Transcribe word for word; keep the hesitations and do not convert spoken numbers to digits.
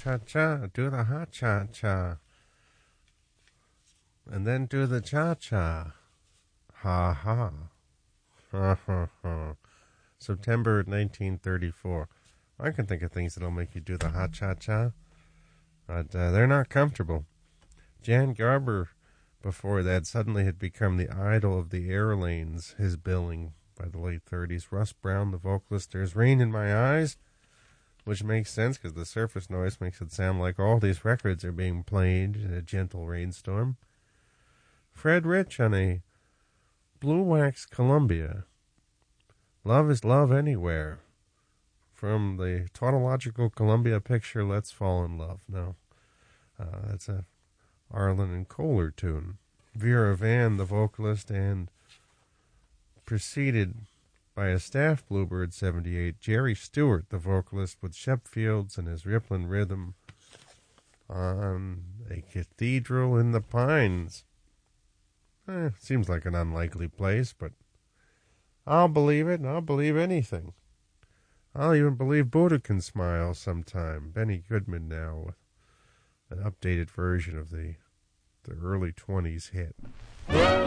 cha-cha, do the hot cha-cha. And then do the cha-cha. Ha-ha. Ha-ha-ha. September nineteen thirty-four. I can think of things that'll make you do the hot cha-cha. But uh, they're not comfortable. Jan Garber, before that, suddenly had become the idol of the air lanes, his billing by the late thirties. Russ Brown, the vocalist, There's Rain in My Eyes, which makes sense because the surface noise makes it sound like all these records are being played in a gentle rainstorm. Fred Rich on a Blue Wax Columbia, Love is Love Anywhere, from the tautological Columbia picture, Let's Fall in Love. No, uh, that's a Arlen and Kohler tune. Vera Van, the vocalist, and preceded by a staff Bluebird seventy-eight, Jerry Stewart, the vocalist, with Shep Fields and his Rippling Rhythm on A Cathedral in the Pines. Eh, seems like an unlikely place, but I'll believe it, and I'll believe anything. I'll even believe Buddha Can Smile sometime. Benny Goodman now with an updated version of the, the early twenties hit.